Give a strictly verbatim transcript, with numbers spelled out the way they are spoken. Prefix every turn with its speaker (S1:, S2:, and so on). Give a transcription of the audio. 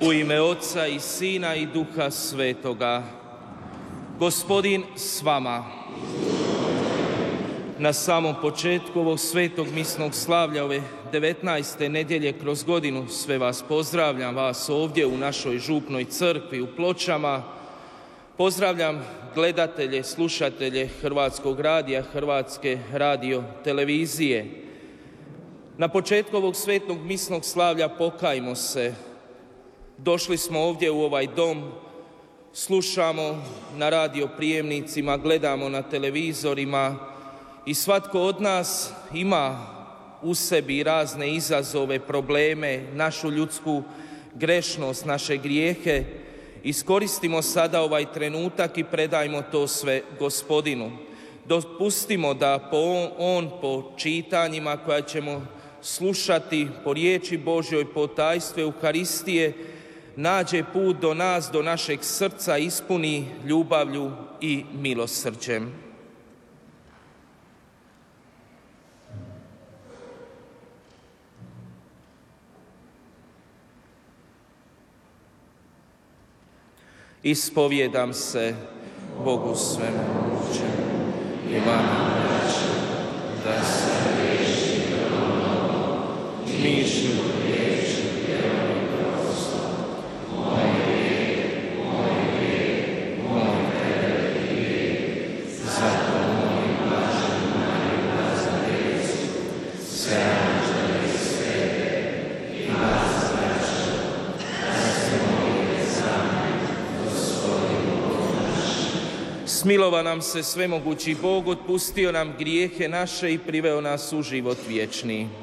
S1: U ime Oca i Sina i Duha Svetoga. Gospodin s vama. Na samom početku ovog svetog misnog slavlja ove devetnaeste nedjelje kroz godinu sve vas pozdravljam, vas ovdje u našoj župnoj crkvi u Pločama. Pozdravljam gledatelje, slušatelje Hrvatskog radija, Hrvatske radio televizije. Na početku ovog svetog misnog slavlja pokajmo se. Došli smo ovdje u ovaj dom, slušamo na radio prijemnicima, gledamo na televizorima i svatko od nas ima u sebi razne izazove, probleme, našu ljudsku grešnost, naše grijehe. Iskoristimo sada ovaj trenutak i predajmo to sve Gospodinu. Dopustimo da po on po čitanjima koja ćemo slušati, po riječi Božjoj, po tajstvu Euharistije, nađe put do nas, do našeg srca, ispuni ljubavlju i milosrđem. Ispovjedam se Bogu svemogućem i vama, da sam griješim mnogo, mišlju, riječju, djelom i prostorom. Moj grijeh, moj grijeh, moj veliki grijeh, zato molim blaženu Mariju Blazadelicu, sve anđele i svete i vas, braćo, da se molite za mene, Gospodinu Bogu našem. Smilova nam se svemogući Bog, otpustio nam grijehe naše i priveo nas u život vječni.